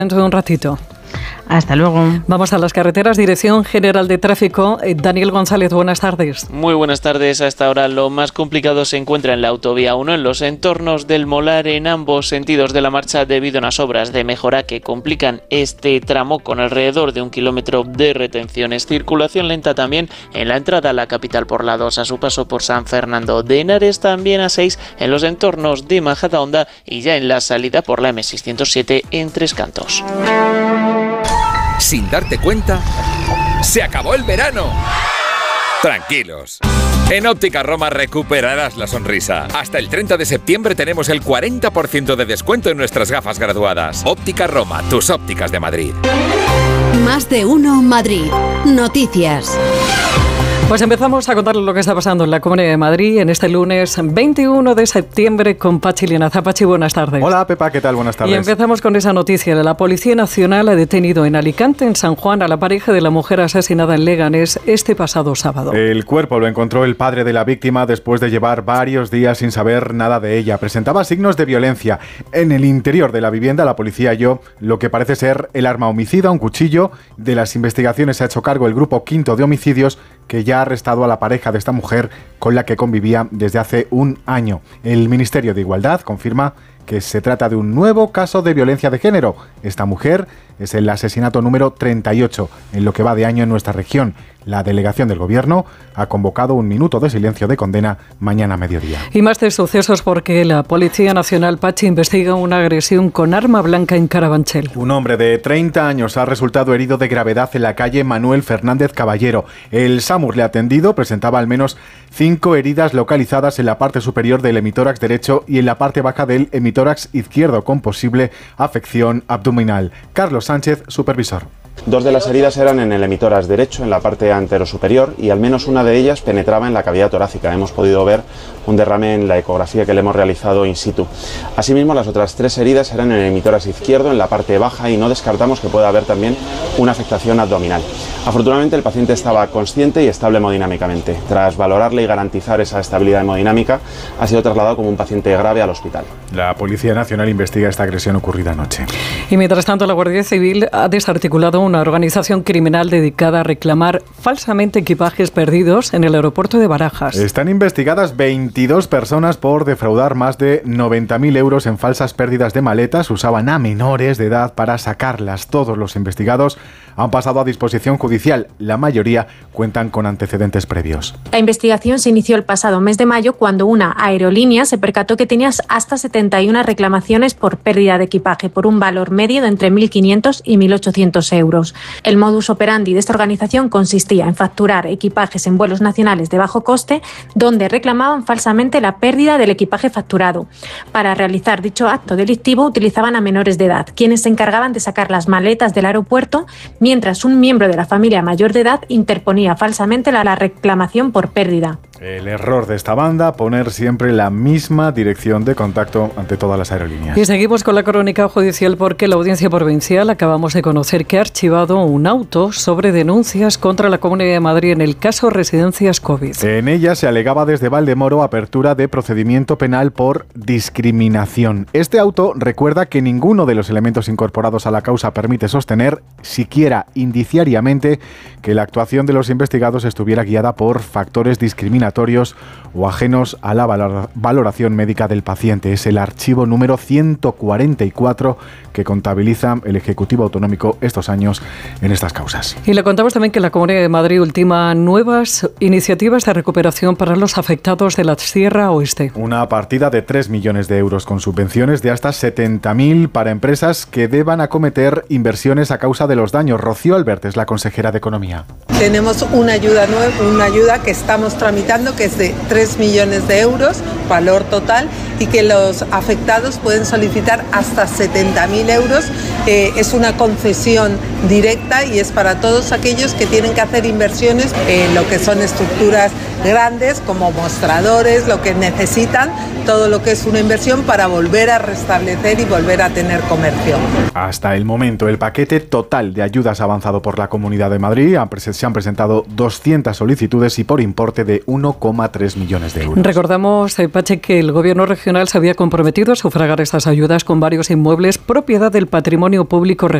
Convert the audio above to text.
Dentro de un ratito. Hasta luego. Vamos a las carreteras. Dirección General de Tráfico. Daniel González, buenas tardes. Muy buenas tardes. Hasta ahora lo más complicado se encuentra en la autovía 1, en los entornos del Molar, en ambos sentidos de la marcha, debido a unas obras de mejora que complican este tramo con alrededor de 1 kilómetro de retenciones. Circulación lenta también en la entrada a la capital por la 2, a su paso por San Fernando de Henares, también a 6 en los entornos de Majadahonda y ya en la salida por la M607 en Tres Cantos. Sin darte cuenta, ¡se acabó el verano! Tranquilos. En Óptica Roma recuperarás la sonrisa. Hasta el 30 de septiembre tenemos el 40% de descuento en nuestras gafas graduadas. Óptica Roma, tus ópticas de Madrid. Más de uno Madrid. Noticias. Pues empezamos a contarles lo que está pasando en la Comunidad de Madrid en este lunes 21 de septiembre con Pachi Linaza. Pachi, buenas tardes. Hola, Pepa, ¿qué tal? Buenas tardes. Y empezamos con esa noticia. La Policía Nacional ha detenido en Alicante, en San Juan, a la pareja de la mujer asesinada en Leganés este pasado sábado. El cuerpo lo encontró el padre de la víctima después de llevar varios días sin saber nada de ella. Presentaba signos de violencia. En el interior de la vivienda, la policía halló lo que parece ser el arma homicida, un cuchillo. De las investigaciones se ha hecho cargo el Grupo Quinto de Homicidios, que ya ha arrestado a la pareja de esta mujer con la que convivía desde hace un año. El Ministerio de Igualdad confirma que se trata de un nuevo caso de violencia de género. Esta mujer es el asesinato número 38 en lo que va de año en nuestra región. La delegación del Gobierno ha convocado un minuto de silencio de condena mañana a mediodía. Y más de sucesos porque la Policía Nacional, Pachi, investiga una agresión con arma blanca en Carabanchel. Un hombre de 30 años ha resultado herido de gravedad en la calle Manuel Fernández Caballero. El SAMUR le ha atendido, presentaba al menos 5 heridas localizadas en la parte superior del hemitórax derecho y en la parte baja del hemitórax izquierdo, con posible afección abdominal. Carlos Sánchez, supervisor. 2 de las heridas eran en el hemitórax derecho, en la parte anterosuperior, y al menos una de ellas penetraba en la cavidad torácica. Hemos podido ver un derrame en la ecografía que le hemos realizado in situ. Asimismo, las otras 3 heridas eran en el hemitórax izquierdo, en la parte baja, y no descartamos que pueda haber también una afectación abdominal. Afortunadamente, el paciente estaba consciente y estable hemodinámicamente. Tras valorarle y garantizar esa estabilidad hemodinámica, ha sido trasladado como un paciente grave al hospital. La Policía Nacional investiga esta agresión ocurrida anoche. Y mientras tanto, la Guardia Civil ha desarticulado una organización criminal dedicada a reclamar falsamente equipajes perdidos en el aeropuerto de Barajas. Están investigadas 22 personas por defraudar más de 90.000 euros en falsas pérdidas de maletas. Usaban a menores de edad para sacarlas. Todos los investigados han pasado a disposición judicial. La mayoría cuentan con antecedentes previos. La investigación se inició el pasado mes de mayo cuando una aerolínea se percató que tenía hasta 71 reclamaciones por pérdida de equipaje por un valor medio de entre 1.500 y 1.800 euros. El modus operandi de esta organización consistía en facturar equipajes en vuelos nacionales de bajo coste donde reclamaban falsamente la pérdida del equipaje facturado. Para realizar dicho acto delictivo utilizaban a menores de edad, quienes se encargaban de sacar las maletas del aeropuerto, mientras un miembro de la familia mayor de edad interponía falsamente la reclamación por pérdida. El error de esta banda, poner siempre la misma dirección de contacto ante todas las aerolíneas. Y seguimos con la crónica judicial porque la Audiencia Provincial acabamos de conocer que ha archivado un auto sobre denuncias contra la Comunidad de Madrid en el caso Residencias COVID. En ella se alegaba desde Valdemoro apertura de procedimiento penal por discriminación. Este auto recuerda que ninguno de los elementos incorporados a la causa permite sostener, siquiera indiciariamente, que la actuación de los investigados estuviera guiada por factores discriminatorios o ajenos a la valoración médica del paciente. Es el archivo número 144 que contabiliza el Ejecutivo Autonómico estos años en estas causas. Y le contamos también que la Comunidad de Madrid ultima nuevas iniciativas de recuperación para los afectados de la Sierra Oeste. Una partida de 3 millones de euros con subvenciones de hasta 70.000 para empresas que deban acometer inversiones a causa de los daños. Rocío Albert es la consejera de Economía. Tenemos una ayuda nueva, una ayuda que estamos tramitando que es de 3 millones de euros, valor total, y que los afectados pueden solicitar hasta 70.000 euros. Es una concesión directa y es para todos aquellos que tienen que hacer inversiones en lo que son estructuras grandes como mostradores, lo que necesitan, todo lo que es una inversión para volver a restablecer y volver a tener comercio. Hasta el momento, el paquete total de ayudas avanzado por la Comunidad de Madrid. Se han presentado 200 solicitudes y por importe de 1,5 1,3 millones de euros. Recordamos, Pache, que el Gobierno regional se había comprometido a sufragar estas ayudas con varios inmuebles propiedad del patrimonio público regional